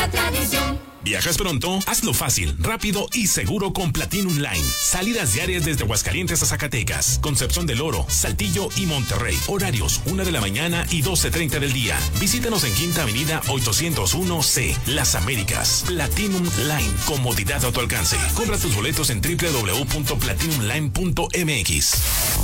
nuestra tradición. ¿Viajas pronto? Hazlo fácil, rápido y seguro con Platinum Line. Salidas diarias desde Aguascalientes a Zacatecas, Concepción del Oro, Saltillo y Monterrey. Horarios 1 de la mañana y 12:30 del día. Visítanos en Quinta Avenida 801C, Las Américas. Platinum Line, comodidad a tu alcance. Compra tus boletos en www.platinumline.mx.